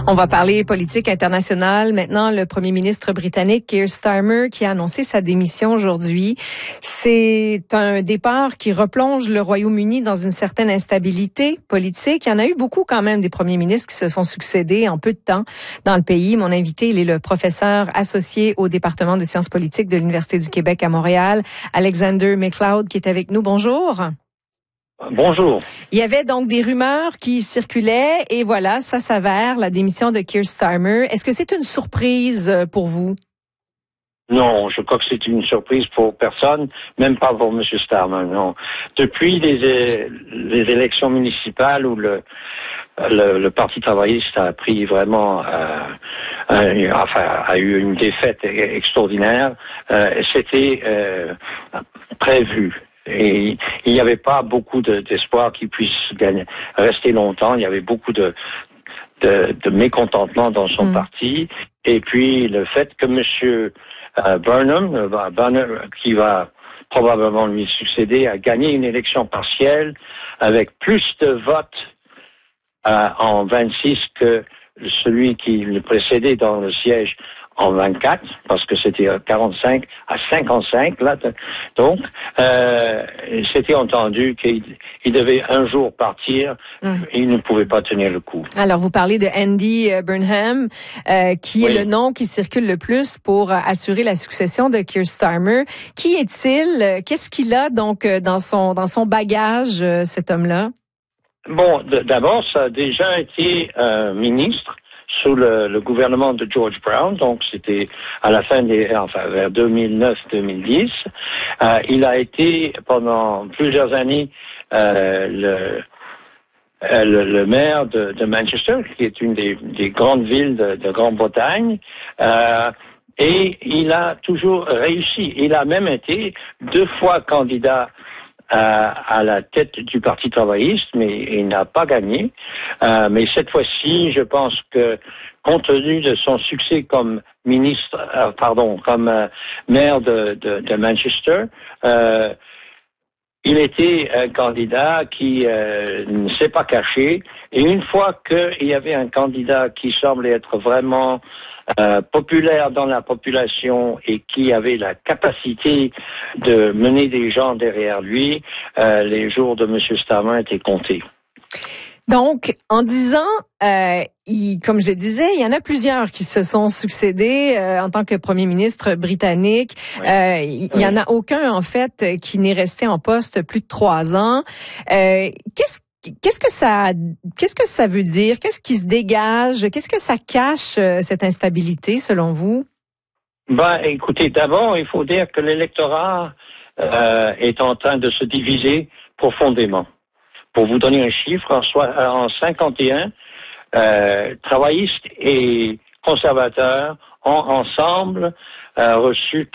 On va parler politique internationale. Maintenant, le premier ministre britannique Keir Starmer qui a annoncé sa démission aujourd'hui. C'est un départ qui replonge le Royaume-Uni dans une certaine instabilité politique. Il y en a eu beaucoup quand même des premiers ministres qui se sont succédés en peu de temps dans le pays. Mon invité, il est le professeur associé au département de sciences politiques de l'Université du Québec à Montréal, Alexander McLeod, qui est avec nous. Bonjour. Bonjour. Il y avait donc des rumeurs qui circulaient et voilà, ça s'avère, la démission de Keir Starmer. Est-ce que c'est une surprise pour vous? Non, je crois que c'est une surprise pour personne, même pas pour M. Starmer, non. Depuis les élections municipales où le Parti travailliste a pris vraiment, a eu une défaite extraordinaire, c'était prévu. Et il n'y avait pas beaucoup d'espoir qu'il puisse rester longtemps. Il y avait beaucoup de mécontentement dans son parti. Et puis le fait que M. Burnham, qui va probablement lui succéder, a gagné une élection partielle avec plus de votes en 26 que celui qui le précédait dans le siège en 24, parce que c'était 45 à 55, là. Donc, c'était entendu qu'il devait un jour partir. Il ne pouvait pas tenir le coup. Alors, vous parlez de Andy Burnham, qui est le nom qui circule le plus pour assurer la succession de Keir Starmer. Qui est-il? Qu'est-ce qu'il a donc dans son bagage, cet homme-là? Bon, d'abord, ça a déjà été ministre sous le gouvernement de George Brown, donc c'était à la fin vers 2009-2010. Il a été pendant plusieurs années le maire de Manchester, qui est une des grandes villes de Grande-Bretagne. Et il a toujours réussi. Il a même été 2 fois candidat à la tête du Parti travailliste, mais il n'a pas gagné. Mais cette fois-ci, je pense que, compte tenu de son succès comme comme maire de Manchester, il était un candidat qui ne s'est pas caché. Et une fois qu'il y avait un candidat qui semblait être vraiment populaire dans la population et qui avait la capacité de mener des gens derrière lui, les jours de M. Starmer étaient comptés. Donc, en disant, comme je le disais, il y en a plusieurs qui se sont succédés en tant que premier ministre britannique. Il y en a aucun, en fait, qui n'est resté en poste plus de 3 ans. Qu'est-ce que ça veut dire? Qu'est-ce qui se dégage? Qu'est-ce que ça cache, cette instabilité, selon vous? Écoutez, d'abord, il faut dire que l'électorat est en train de se diviser profondément. Pour vous donner un chiffre, en 51, travaillistes et conservateurs ont ensemble reçu